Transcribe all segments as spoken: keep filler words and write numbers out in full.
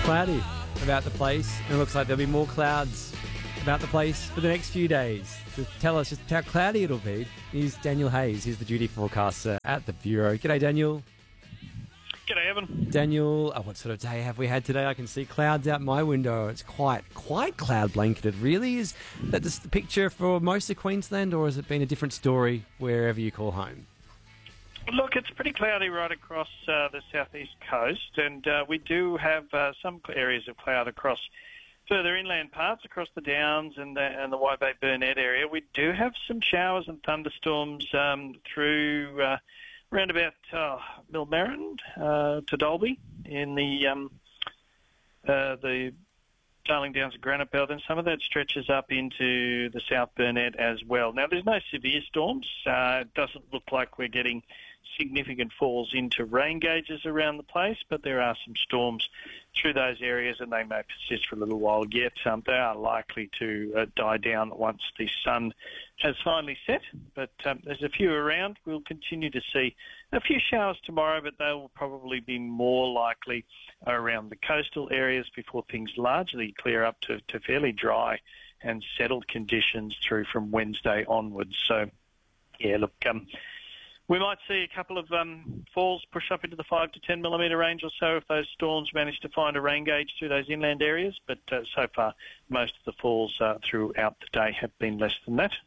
cloudy about the place, and it looks like there'll be more clouds about the place for the next few days. To tell us just how cloudy it'll be is Daniel Hayes. He's the duty forecaster at the Bureau. G'day, Daniel. G'day, Evan. Daniel, oh, what sort of day have we had today? I can see clouds out my window. It's quite, quite cloud blanketed, really. Is that just the picture for most of Queensland, or has it been a different story wherever you call home? Look, it's pretty cloudy right across uh, the southeast coast, and uh, we do have uh, some areas of cloud across further inland parts, across the Downs and the, and the Wide Bay Burnett area. We do have some showers and thunderstorms um, through uh, around about uh, Millmerran uh, to Dalby in the um, uh, the Darling Downs and Granite Belt, and some of that stretches up into the South Burnett as well. Now, there's no severe storms. Uh, it doesn't look like we're getting significant falls into rain gauges around the place, but there are some storms through those areas, and they may persist for a little while yet. Um, they are likely to uh, die down once the sun has finally set, but um, there's a few around. We'll continue to see a few showers tomorrow, but they will probably be more likely around the coastal areas before things largely clear up to, to fairly dry and settled conditions through from Wednesday onwards. So, yeah, look, um, we might see a couple of um, falls push up into the five to ten millimetre range or so if those storms manage to find a rain gauge through those inland areas, but uh, so far most of the falls uh, throughout the day have been less than that.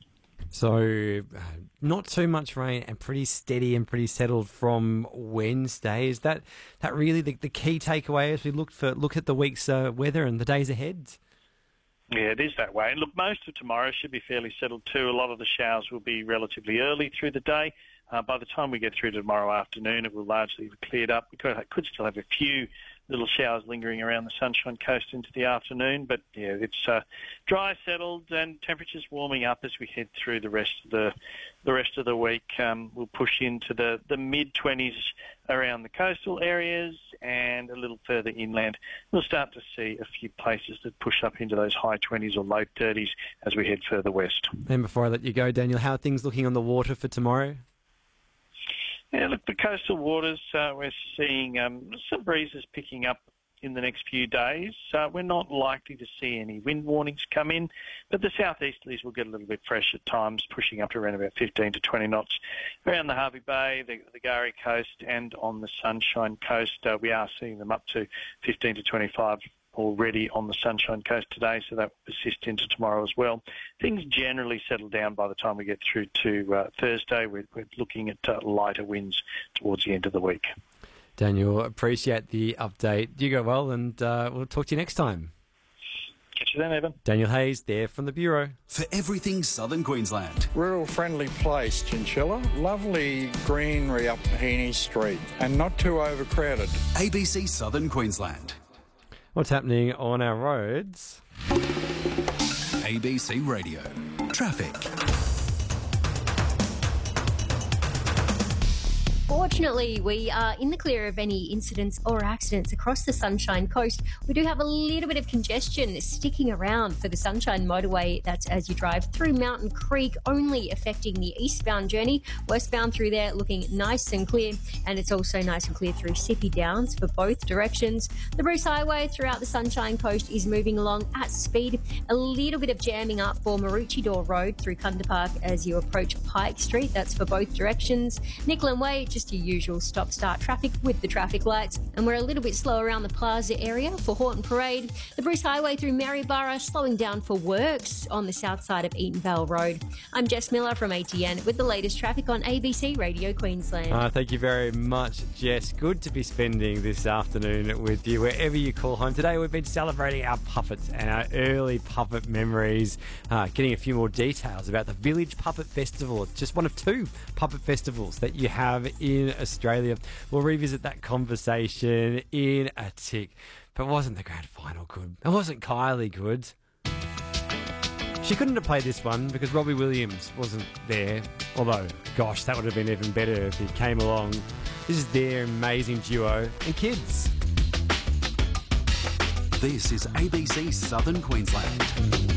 So, uh, not too much rain and pretty steady and pretty settled from Wednesday. Is that that really the, the key takeaway as we look for look at the week's uh, weather and the days ahead? Yeah, it is that way. And look, most of tomorrow should be fairly settled too. A lot of the showers will be relatively early through the day. Uh, by the time we get through to tomorrow afternoon, it will largely have cleared up. We could, could still have a few little showers lingering around the Sunshine Coast into the afternoon, but yeah, it's uh, dry, settled, and temperatures warming up as we head through the rest of the the rest of the week. Um, we'll push into the, the mid twenties around the coastal areas, and a little further inland, we'll start to see a few places that push up into those high twenties or low thirties as we head further west. And before I let you go, Daniel, how are things looking on the water for tomorrow? Yeah, look, the coastal waters, uh, we're seeing um, some breezes picking up in the next few days. Uh, we're not likely to see any wind warnings come in, but the southeasterlies will get a little bit fresh at times, pushing up to around about fifteen to twenty knots around the Harvey Bay, the, the Gari Coast, and on the Sunshine Coast. Uh, we are seeing them up to fifteen to twenty-five already on the Sunshine Coast today, so that will persist into tomorrow as well. Things generally settle down by the time we get through to uh, Thursday. We're, we're looking at uh, lighter winds towards the end of the week. Daniel, appreciate the update. You go well, and uh, we'll talk to you next time. Catch you then, Evan. Daniel Hayes there from the Bureau. For everything Southern Queensland. Rural friendly place, Chinchilla. Lovely greenery up Heaney Street and not too overcrowded. A B C Southern Queensland. What's happening on our roads? A B C Radio. Traffic. Fortunately, we are in the clear of any incidents or accidents across the Sunshine Coast. We do have a little bit of congestion sticking around for the Sunshine Motorway. That's as you drive through Mountain Creek, only affecting the eastbound journey. Westbound through there looking nice and clear, and it's also nice and clear through Sippy Downs for both directions. The Bruce Highway throughout the Sunshine Coast is moving along at speed. A little bit of jamming up for Maroochydore Road through Kunda Park as you approach Pike Street. That's for both directions. Nicklin Way, just your usual stop-start traffic with the traffic lights, and we're a little bit slow around the Plaza area for Horton Parade. The Bruce Highway through Maryborough slowing down for works on the south side of Eatonvale Road. I'm Jess Miller from A T N with the latest traffic on A B C Radio Queensland. Uh, thank you very much, Jess. Good to be spending this afternoon with you wherever you call home. Today we've been celebrating our puppets and our early puppet memories, uh, getting a few more details about the Village Puppet Festival. It's just one of two puppet festivals that you have in Australia. We'll revisit that conversation in a tick. But wasn't the grand final good? It wasn't Kylie good. She couldn't have played this one because Robbie Williams wasn't there. Although, gosh, that would have been even better if he came along. This is their amazing duo and kids. This is A B C Southern Queensland.